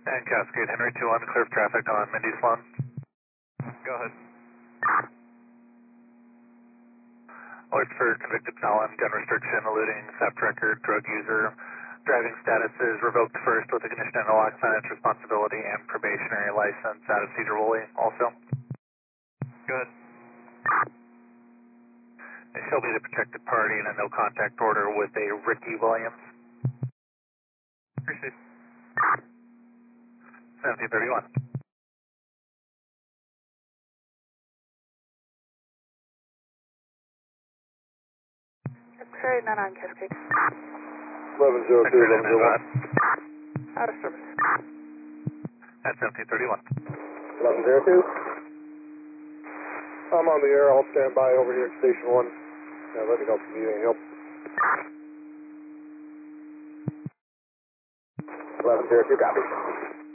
And Cascade Henry 21, clear for traffic on Mindy Sloan. Go ahead. Alert for convicted felon, gun restriction, eluding theft record, drug user. Driving status is revoked first with a condition and a lock financial responsibility and probationary license out of Cedar Woolley also. Go ahead. They shall be the protected party in a no contact order with a Ricky Williams. Appreciate it. 1731. X-ray, not on Cascade. 1102, 1101. Out of service. At 1731. 1102. I'm on the air. I'll stand by over here at Station 1. Let me know if you need any help. 1102, copy.